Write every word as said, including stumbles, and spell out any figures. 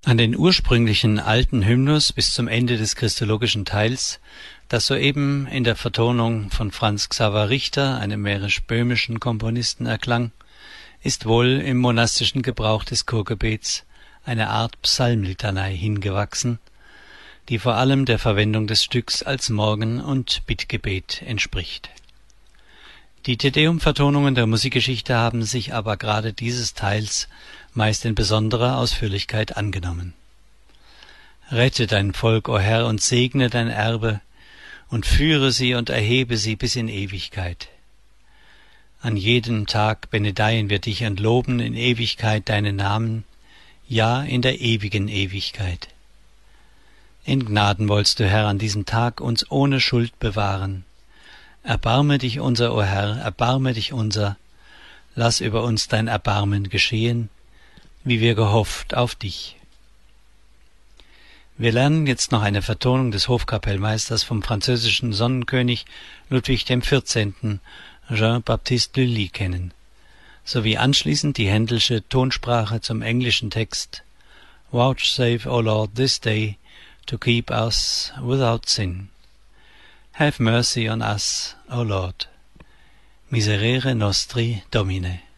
An den ursprünglichen alten Hymnus bis zum Ende des christologischen Teils, das soeben in der Vertonung von Franz Xaver Richter, einem mährisch-böhmischen Komponisten, erklang, ist wohl im monastischen Gebrauch des Chorgebets eine Art Psalmlitanei hingewachsen, die vor allem der Verwendung des Stücks als Morgen- und Bittgebet entspricht. Die Te-Deum-Vertonungen der Musikgeschichte haben sich aber gerade dieses Teils meist in besonderer Ausführlichkeit angenommen. Rette dein Volk, o Herr, und segne dein Erbe, und führe sie und erhebe sie bis in Ewigkeit. An jedem Tag benedeihen wir dich und loben in Ewigkeit deinen Namen, ja, in der ewigen Ewigkeit. In Gnaden wollst du, Herr, an diesem Tag uns ohne Schuld bewahren. Erbarme dich unser, o Herr, erbarme dich unser, lass über uns dein Erbarmen geschehen, wie wir gehofft auf dich. Wir lernen jetzt noch eine Vertonung des Hofkapellmeisters vom französischen Sonnenkönig Ludwig dem vierzehnten. Jean-Baptiste Lully kennen, sowie anschließend die Händelsche Tonsprache zum englischen Text Vouchsafe, O Lord, this day to keep us without sin. Have mercy on us, O Lord. Miserere nostri Domine.